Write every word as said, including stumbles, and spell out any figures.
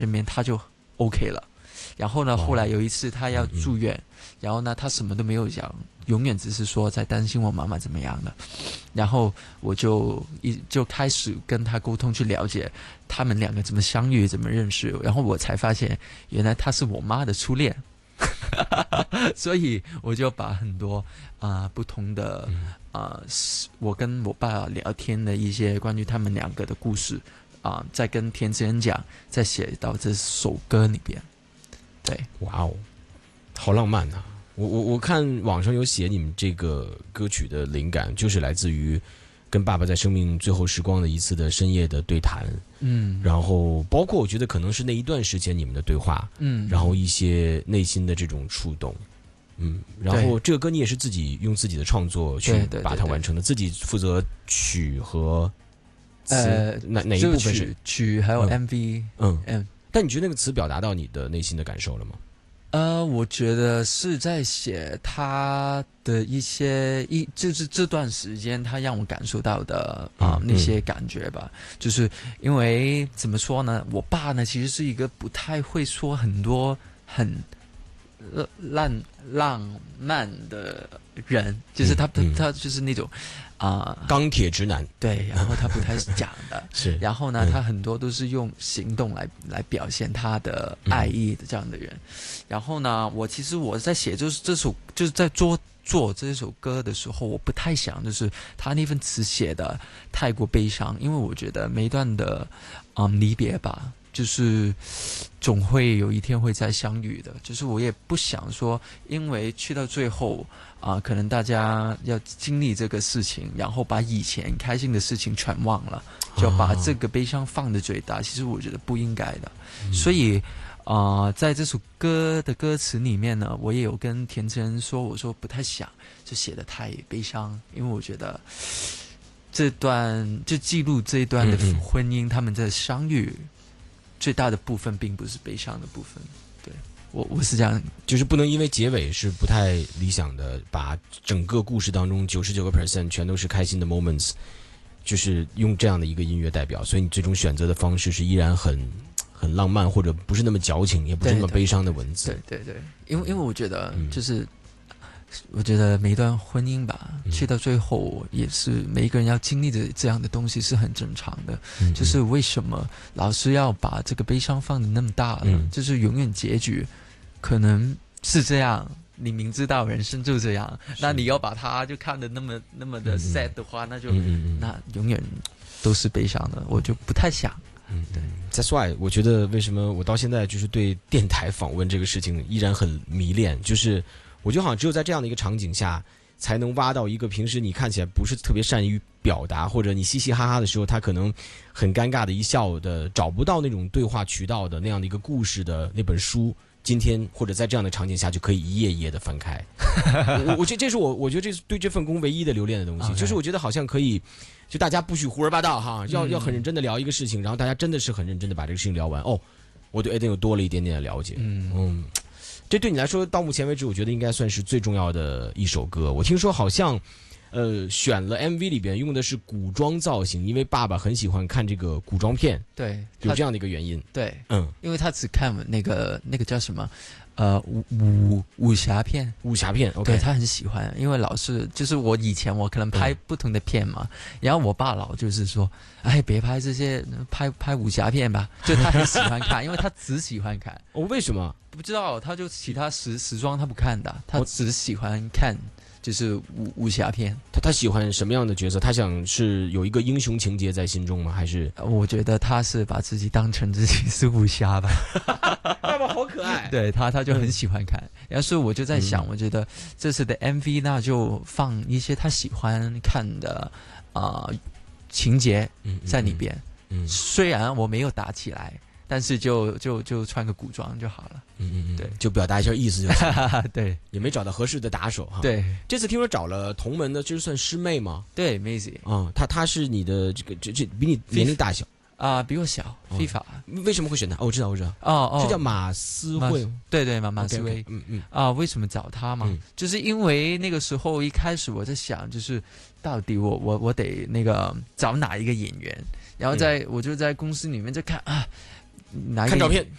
身边，他就 OK 了。然后呢，后来有一次他要住院，嗯、然后呢，他什么都没有讲，永远只是说在担心我妈妈怎么样的。然后我就一就开始跟他沟通，去了解他们两个怎么相遇、怎么认识。然后我才发现，原来他是我妈的初恋。所以我就把很多啊、呃、不同的啊、呃、我跟我爸聊天的一些关于他们两个的故事啊、呃，再跟填词人讲，再写到这首歌里边。对， 哇哦，好浪漫啊！我我我看网上有写你们这个歌曲的灵感，就是来自于跟爸爸在生命最后时光的一次的深夜的对谈。嗯，然后包括我觉得可能是那一段时间你们的对话，嗯，然后一些内心的这种触动，嗯，然后这个歌你也是自己用自己的创作去把它完成的，自己负责曲和词，呃，哪哪一部分是曲曲还有 M V， 嗯嗯，但你觉得那个词表达到你的内心的感受了吗？ 呃，我觉得是在写他的一些一，就是这段时间他让我感受到的啊、呃嗯、那些感觉吧。就是因为怎么说呢，我爸呢其实是一个不太会说很多很浪浪漫的人，就是他、嗯、他就是那种啊、呃、 钢铁直男， 对，然后他不太讲的， 是， 然后呢、嗯，他很多都是用行动来来表现他的爱意的这样的人。嗯、然后呢，我其实我在写就是这首就是在做做这首歌的时候，我不太想就是他那份词写的太过悲伤，因为我觉得每一段的嗯离别吧。就是总会有一天会再相遇的，就是我也不想说因为去到最后啊、呃，可能大家要经历这个事情，然后把以前开心的事情全忘了，就把这个悲伤放得最大，其实我觉得不应该的。嗯、所以啊、呃，在这首歌的歌词里面呢，我也有跟填词人说，我说不太想就写得太悲伤，因为我觉得这段就记录这一段的婚姻，嗯嗯他们的相遇最大的部分并不是悲伤的部分，对，我我是这样， 就是不能因为结尾是不太理想的，把整个故事当中九十九个 percent 全都是开心的 moments， 就是用这样的一个音乐代表，所以你最终选择的方式是依然很很浪漫，或者不是那么矫情，也不是那么悲伤的文字。 对对 对, 对，因为因为我觉得就是。嗯我觉得每一段婚姻吧，嗯、去到最后也是每一个人要经历的这样的东西是很正常的。嗯、就是为什么老是要把这个悲伤放得那么大了？嗯、就是永远结局可能是这样，你明知道人生就这样，那你要把它就看得那么那么的 sad 的话，嗯、那就、嗯、那永远都是悲伤的。我就不太想。 嗯，对。That's why 我觉得为什么我到现在就是对电台访问这个事情依然很迷恋，就是。我觉得好像只有在这样的一个场景下，才能挖到一个平时你看起来不是特别善于表达，或者你嘻嘻哈哈的时候，他可能很尴尬的一笑的，找不到那种对话渠道的那样的一个故事的那本书。今天或者在这样的场景下，就可以一页一页的翻开。我我觉得这是我我觉得这是对这份工唯一的留恋的东西， okay. 就是我觉得好像可以，就大家不许胡说八道哈，要要很认真的聊一个事情，然后大家真的是很认真的把这个事情聊完。哦，我对 Eden 有多了一点点的了解。嗯嗯。这对你来说，到目前为止，我觉得应该算是最重要的一首歌。我听说好像，呃，选了 M V 里边用的是古装造型，因为爸爸很喜欢看这个古装片， 对， 有这样的一个原因。 对，嗯，因为他只看那个那个叫什么，呃，武武武侠片， 武侠片， okay. 对他很喜欢，因为老是就是我以前我可能拍不同的片嘛，嗯、然后我爸老就是说，哎，别拍这些，拍拍武侠片吧，就他很喜欢看，因为他只喜欢看。 哦，为什么？ 不知道，他就其他时时装他不看的，他只喜欢看就是武武侠片。 他他喜欢什么样的角色？他想是有一个英雄情节在心中吗？还是？ 我觉得他是把自己当成自己是武侠吧。 爸爸好可爱。 对他，他就很喜欢看。然后所以我就在想，嗯、我觉得这次的 M V 那就放一些他喜欢看的啊、呃、情节在里边。嗯嗯嗯、虽然我没有打起来。但是就就就穿个古装就好了， 嗯嗯嗯，对，就表达一下意思就行。 对， 也没找到合适的打手哈。 对， 这次听说找了同门的，就是算师妹吗？ 对 ，Maisie 啊，她她是你的这个这这比你年龄大小啊、呃，比我小。非法、 哦、为什么会选她？哦，我知道，我知道。 哦哦， 是叫马思慧。 对对，马马思慧。 嗯嗯啊、呃，为什么找她嘛、嗯？就是因为那个时候一开始我在想，就是到底我我我得那个找哪一个演员，然后在、嗯、我就在公司里面在看啊。 拿一个看照片